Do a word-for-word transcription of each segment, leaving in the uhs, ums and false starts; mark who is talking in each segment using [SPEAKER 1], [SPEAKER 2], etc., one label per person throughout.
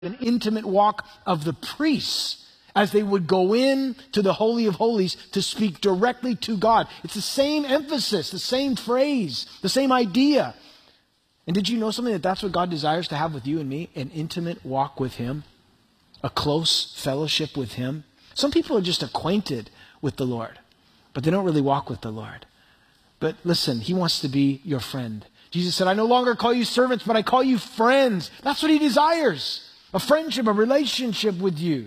[SPEAKER 1] an intimate walk of the priests as they would go in to the Holy of Holies to speak directly to God. It's the same emphasis, the same phrase, the same idea. And did you know something? That that's what God desires to have with you and me? An intimate walk with Him. A close fellowship with Him. Some people are just acquainted with the Lord, but they don't really walk with the Lord. But listen, He wants to be your friend. Jesus said, I no longer call you servants, but I call you friends. That's what He desires. A friendship, a relationship with you.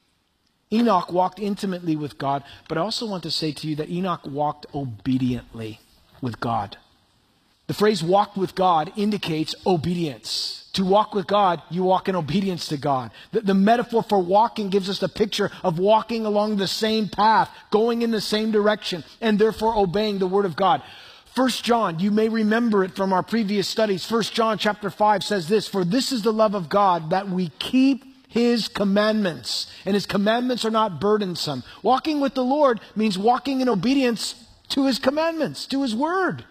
[SPEAKER 1] Enoch walked intimately with God, but I also want to say to you that Enoch walked obediently with God. The phrase walked with God indicates obedience. To walk with God, you walk in obedience to God. The, the metaphor for walking gives us the picture of walking along the same path, going in the same direction, and therefore obeying the Word of God. First John, you may remember it from our previous studies. First John chapter five says this, for this is the love of God, that we keep His commandments, and His commandments are not burdensome. Walking with the Lord means walking in obedience to His commandments, to His Word.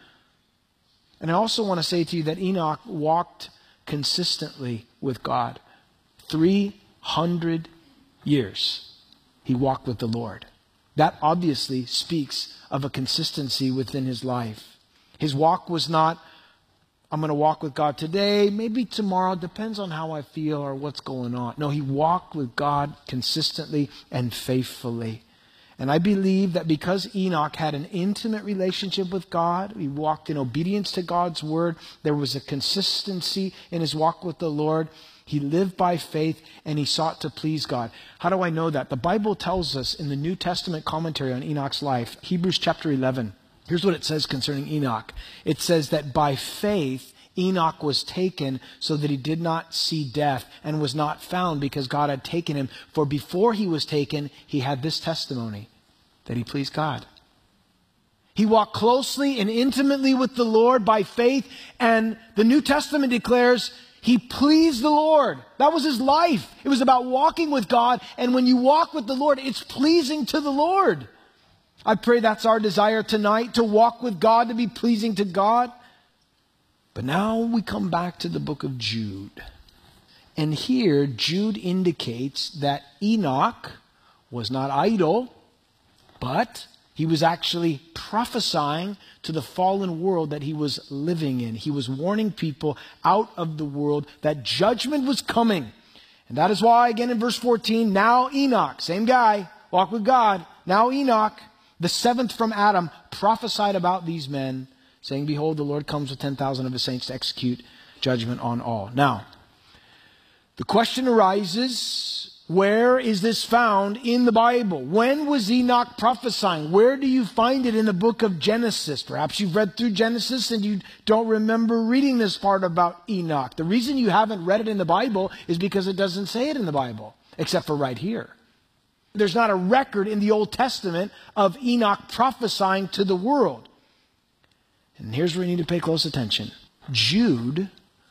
[SPEAKER 1] And I also want to say to you that Enoch walked consistently with God. three hundred years he walked with the Lord. That obviously speaks of a consistency within his life. His walk was not, I'm going to walk with God today, maybe tomorrow, depends on how I feel or what's going on. No, he walked with God consistently and faithfully. And I believe that because Enoch had an intimate relationship with God, he walked in obedience to God's word, there was a consistency in his walk with the Lord. He lived by faith and he sought to please God. How do I know that? The Bible tells us in the New Testament commentary on Enoch's life, Hebrews chapter eleven, here's what it says concerning Enoch. It says that by faith, Enoch was taken so that he did not see death and was not found because God had taken him. For before he was taken, he had this testimony, that he pleased God. He walked closely and intimately with the Lord by faith, and the New Testament declares he pleased the Lord. That was his life. It was about walking with God, and when you walk with the Lord, it's pleasing to the Lord. I pray that's our desire tonight, to walk with God, to be pleasing to God. But now we come back to the book of Jude. And here, Jude indicates that Enoch was not idle, but he was actually prophesying to the fallen world that he was living in. He was warning people out of the world that judgment was coming. And that is why, again in verse fourteen, now Enoch, same guy, walk with God. Now Enoch, the seventh from Adam, prophesied about these men, saying, behold, the Lord comes with ten thousand of his saints to execute judgment on all. Now, the question arises, where is this found in the Bible? When was Enoch prophesying? Where do you find it in the book of Genesis? Perhaps you've read through Genesis and you don't remember reading this part about Enoch. The reason you haven't read it in the Bible is because it doesn't say it in the Bible, except for right here. There's not a record in the Old Testament of Enoch prophesying to the world. And here's where you need to pay close attention. Jude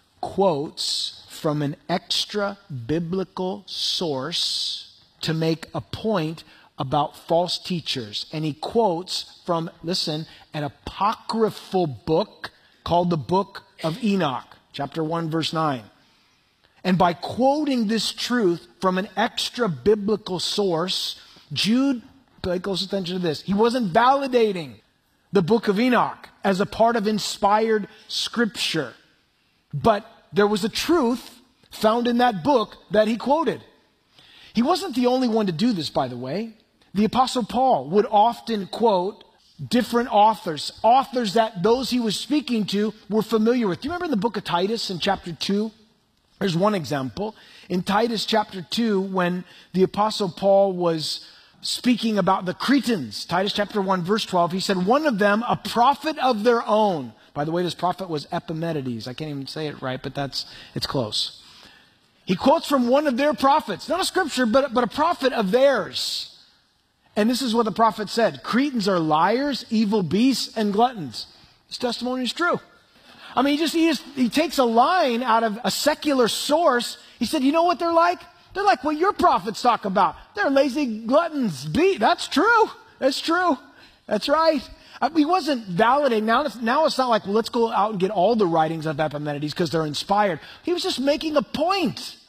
[SPEAKER 1] quotes from an extra biblical source to make a point about false teachers. And he quotes from, listen, an apocryphal book called the Book of Enoch, chapter one, verse nine. And by quoting this truth from an extra biblical source, Jude, pay close attention to this, he wasn't validating the Book of Enoch as a part of inspired scripture. But there was a truth found in that book that he quoted. He wasn't the only one to do this, by the way. The Apostle Paul would often quote different authors, authors that those he was speaking to were familiar with. Do you remember in the book of Titus in chapter two? There's one example. In Titus chapter two, when the Apostle Paul was speaking about the Cretans, Titus chapter one, verse twelve, he said, one of them, a prophet of their own. By the way, this prophet was Epimenides. I can't even say it right, but that's it's close. He quotes from one of their prophets, not a scripture, but, but a prophet of theirs. And this is what the prophet said, Cretans are liars, evil beasts, and gluttons. His testimony is true. I mean, he just, he just he takes a line out of a secular source. He said, you know what they're like? They're like what your prophets talk about. They're lazy gluttons. Be That's true. That's true. That's right. He wasn't validating. Now it's, now it's not like, well, let's go out and get all the writings of Epimenides because they're inspired. He was just making a point.